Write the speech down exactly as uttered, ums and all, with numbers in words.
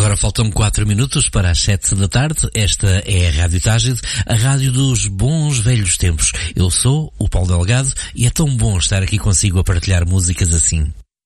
Agora faltam quatro minutos para as sete da tarde. Esta é a Rádio Tágide, a rádio dos bons velhos tempos. Eu sou o Paulo Delgado e é tão bom estar aqui consigo a partilhar músicas assim.